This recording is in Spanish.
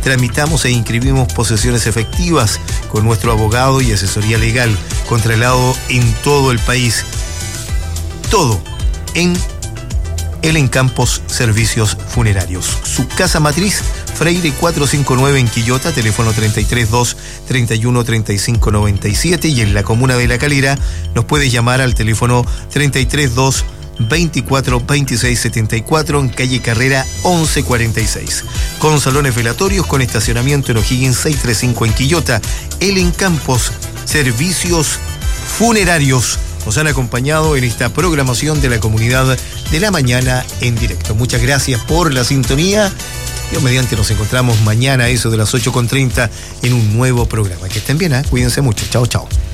Tramitamos e inscribimos posesiones efectivas con nuestro abogado y asesoría legal, contralado en todo el país. Todo en El Encampos Servicios Funerarios. Su casa matriz, Freire 459 en Quillota, teléfono 332-313597, y en la comuna de La Calera nos puedes llamar al teléfono 332-242674 en calle Carrera 1146. Con salones velatorios con estacionamiento en O'Higgins 635 en Quillota. El Encampos Servicios Funerarios nos han acompañado en esta programación de la Comunidad de la Mañana en directo. Muchas gracias por la sintonía. Dios mediante, nos encontramos mañana a eso de las 8:30 en un nuevo programa. Que estén bien, cuídense mucho. Chao, chao.